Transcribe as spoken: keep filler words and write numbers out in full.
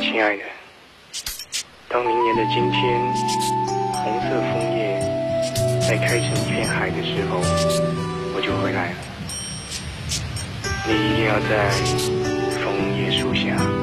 亲爱的，当明年的今天，红色枫叶在开成一片海的时候，我就回来了。你一定要在枫叶树下